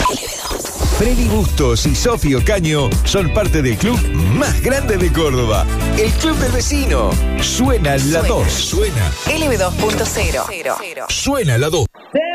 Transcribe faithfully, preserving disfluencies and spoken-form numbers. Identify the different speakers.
Speaker 1: Freddy Bustos y Sofía Ocaño son parte del club más grande de Córdoba, el Club del Vecino. Suena la dos. Suena
Speaker 2: L B dos punto cero.
Speaker 1: Suena la dos.